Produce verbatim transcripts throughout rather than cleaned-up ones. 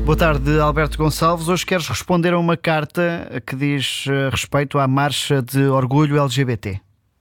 Boa tarde, Alberto Gonçalves. Hoje queres responder a uma carta que diz uh, respeito à marcha de orgulho L G B T.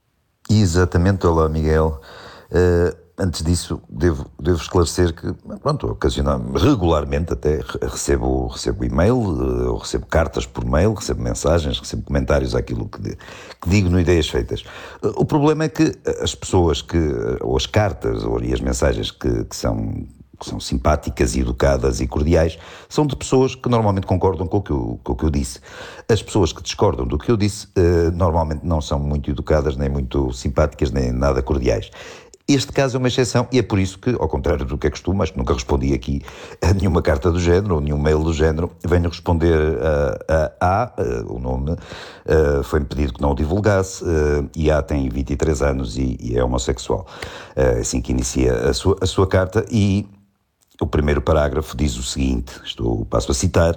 Exatamente, olá Miguel. Uh, antes disso, devo, devo esclarecer que, pronto, ocasionalmente, regularmente até recebo, recebo e-mail, uh, recebo cartas por mail, recebo mensagens, recebo comentários àquilo que, de, que digo no Ideias Feitas. Uh, o problema é que as pessoas que, ou as cartas, ou e as mensagens que, que são... que são simpáticas, educadas e cordiais, são de pessoas que normalmente concordam com o que eu, com o que eu disse. As pessoas que discordam do que eu disse eh, normalmente não são muito educadas, nem muito simpáticas, nem nada cordiais. Este caso é uma exceção e é por isso que, ao contrário do que é costume, acho que nunca respondi aqui a nenhuma carta do género ou nenhum mail do género, venho responder a, a A, o nome, uh, foi-me pedido que não o divulgasse, uh, e A tem vinte e três anos e, e é homossexual. Uh, assim que inicia a sua, a sua carta, e o primeiro parágrafo diz o seguinte, estou, passo a citar: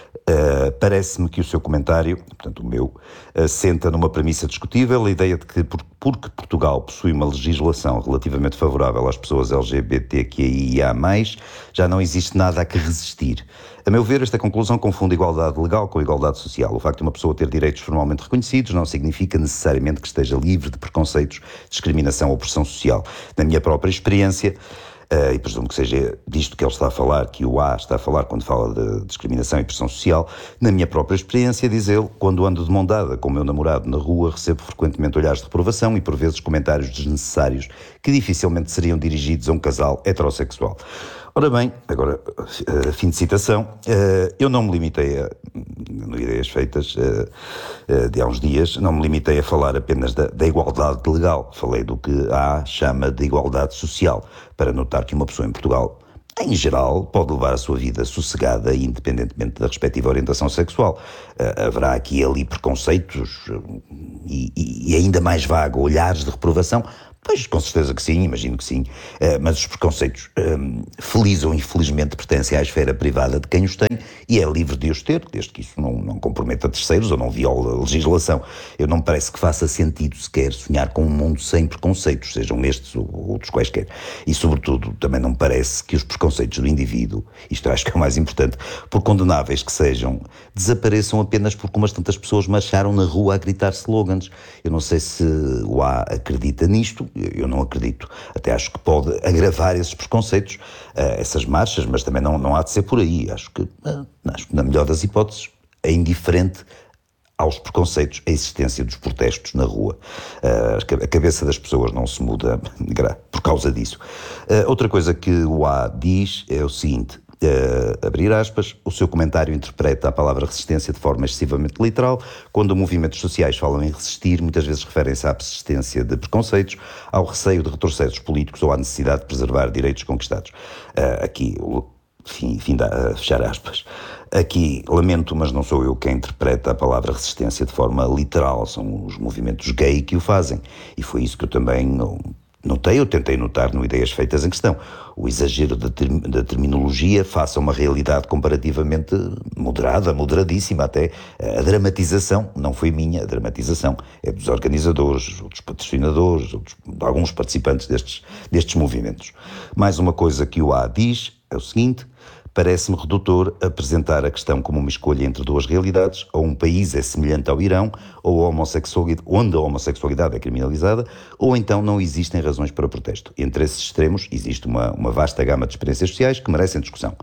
uh, parece-me que o seu comentário, portanto o meu, assenta numa premissa discutível, a ideia de que por, porque Portugal possui uma legislação relativamente favorável às pessoas L G B T Q I A mais, já não existe nada a que resistir. A meu ver, esta conclusão confunde igualdade legal com igualdade social. O facto de uma pessoa ter direitos formalmente reconhecidos não significa necessariamente que esteja livre de preconceitos, discriminação ou pressão social. Na minha própria experiência, Uh, e presumo que seja disto que ele está a falar, que o A está a falar quando fala de discriminação e pressão social, na minha própria experiência, diz ele, quando ando de mão dada com o meu namorado na rua, recebo frequentemente olhares de reprovação e por vezes comentários desnecessários que dificilmente seriam dirigidos a um casal heterossexual. Ora bem, agora, uh, fim de citação, uh, eu não me limitei a, no Ideias Feitas uh, uh, de há uns dias, não me limitei a falar apenas da, da igualdade legal, falei do que a chama de igualdade social, para notar que uma pessoa em Portugal, em geral, pode levar a sua vida sossegada, independentemente da respectiva orientação sexual. Uh, haverá aqui e ali preconceitos uh, e, e ainda mais vago, olhares de reprovação. Pois, com certeza que sim, imagino que sim, uh, mas os preconceitos, um, feliz ou infelizmente, pertencem à esfera privada de quem os tem e é livre de os ter, desde que isso não, não comprometa terceiros ou não viola a legislação. Eu não me parece que faça sentido sequer sonhar com um mundo sem preconceitos, sejam estes ou outros quaisquer. E, sobretudo, também não me parece que os preconceitos do indivíduo, isto acho que é o mais importante, por condenáveis que sejam, desapareçam apenas porque umas tantas pessoas marcharam na rua a gritar slogans. Eu não sei se o A acredita nisto. Eu não acredito, até acho que pode agravar esses preconceitos, uh, essas marchas, mas também não, não há de ser por aí. Acho que, uh, acho que na melhor das hipóteses, é indiferente aos preconceitos a existência dos protestos na rua. Uh, a cabeça das pessoas não se muda por causa disso. Uh, outra coisa que o A diz é o seguinte: Uh, abrir aspas, o seu comentário interpreta a palavra resistência de forma excessivamente literal. Quando movimentos sociais falam em resistir, muitas vezes referem-se à persistência de preconceitos, ao receio de retrocessos políticos ou à necessidade de preservar direitos conquistados. Uh, aqui, fim, fim da, uh, fechar aspas. Aqui, lamento, mas não sou eu quem interpreta a palavra resistência de forma literal, são os movimentos gay que o fazem. E foi isso que eu também não, notei, eu tentei notar no Ideias Feitas em questão. O exagero da, term- da terminologia face a uma realidade comparativamente moderada, moderadíssima até. A dramatização não foi minha, a dramatização é dos organizadores, ou dos patrocinadores, ou dos, de alguns participantes destes, destes movimentos. Mais uma coisa que o A diz é o seguinte: parece-me redutor apresentar a questão como uma escolha entre duas realidades, ou um país é semelhante ao Irão, ou a homossexualidade, onde a homossexualidade é criminalizada, ou então não existem razões para protesto. Entre esses extremos existe uma, uma vasta gama de experiências sociais que merecem discussão.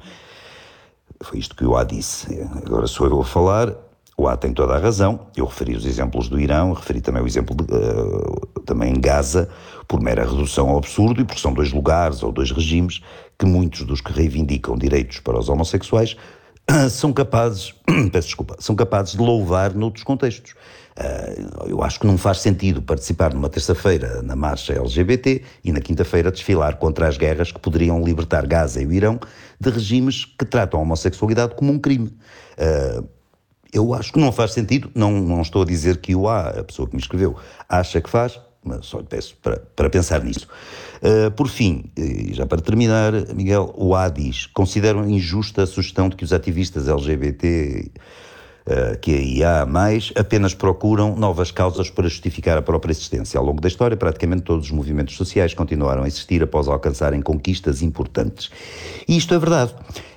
Foi isto que o A disse. Agora sou eu a falar. O A tem toda a razão. Eu referi os exemplos do Irão, referi também o exemplo de, uh, também em Gaza, por mera redução ao absurdo e porque são dois lugares ou dois regimes que muitos dos que reivindicam direitos para os homossexuais uh, são capazes, peço desculpa, são capazes de louvar noutros contextos. Uh, eu acho que não faz sentido participar numa terça-feira na marcha L G B T e na quinta-feira desfilar contra as guerras que poderiam libertar Gaza e o Irão de regimes que tratam a homossexualidade como um crime. Uh, Eu acho que não faz sentido, não, não estou a dizer que o A, a pessoa que me escreveu, acha que faz, mas só lhe peço para, para pensar nisso. Uh, por fim, e já para terminar, Miguel, o A diz: considero injusta a sugestão de que os ativistas L G B T uh, Q I A mais, apenas procuram novas causas para justificar a própria existência. Ao longo da história, praticamente todos os movimentos sociais continuaram a existir após alcançarem conquistas importantes. E isto é verdade.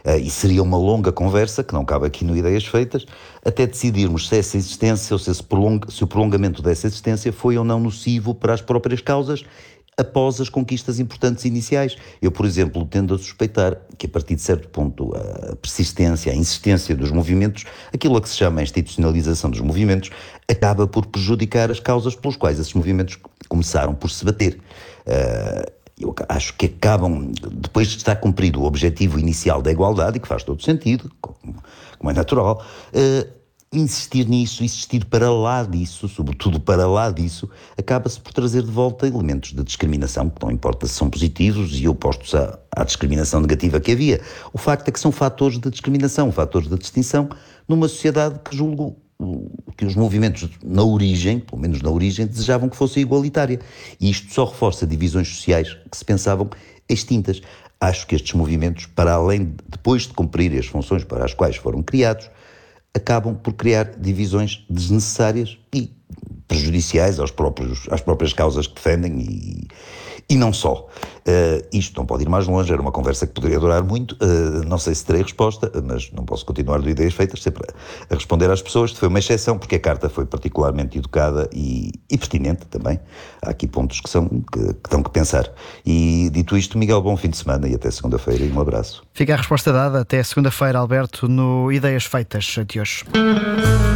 Uh, e seria uma longa conversa, que não cabe aqui no Ideias Feitas, até decidirmos se essa existência, ou se, esse prolong- se o prolongamento dessa existência foi ou não nocivo para as próprias causas, após as conquistas importantes iniciais. Eu, por exemplo, tendo a suspeitar que, a partir de certo ponto, a persistência, a insistência dos movimentos, aquilo a que se chama a institucionalização dos movimentos, acaba por prejudicar as causas pelas quais esses movimentos começaram por se bater. Uh, eu acho que acabam, depois de estar cumprido o objetivo inicial da igualdade, e que faz todo sentido, como, como é natural, uh, insistir nisso, insistir para lá disso, sobretudo para lá disso, acaba-se por trazer de volta elementos de discriminação, que não importa se são positivos e opostos à, à discriminação negativa que havia. O facto é que são fatores de discriminação, fatores de distinção, numa sociedade que julgo que os movimentos na origem, pelo menos na origem, desejavam que fosse igualitária. E isto só reforça divisões sociais que se pensavam extintas. Acho que estes movimentos, para além, de, depois de cumprir as funções para as quais foram criados, acabam por criar divisões desnecessárias e prejudiciais aos próprios, às próprias causas que defendem e, e não só. Uh, isto não pode ir mais longe, era uma conversa que poderia durar muito, uh, não sei se terei resposta, mas não posso continuar do Ideias Feitas sempre a, a responder às pessoas. Foi uma exceção, porque a carta foi particularmente educada e, e pertinente também. Há aqui pontos que, são, que, que dão que pensar. E dito isto, Miguel, bom fim de semana e até segunda-feira, e um abraço. Fica a resposta dada. Até segunda-feira, Alberto, no Ideias Feitas de hoje.